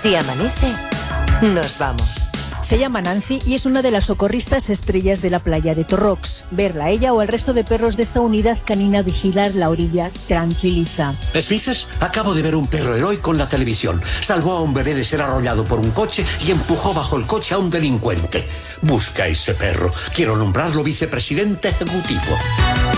Si amanece, nos vamos. Se llama Nancy y es una de las socorristas estrellas de la playa de Torrox. Verla a ella o al resto de perros de esta unidad canina vigilar la orilla tranquiliza. Smithers, acabo de ver un perro heroico en la televisión. Salvó a un bebé de ser arrollado por un coche y empujó bajo el coche a un delincuente. Busca a ese perro. Quiero nombrarlo vicepresidente ejecutivo.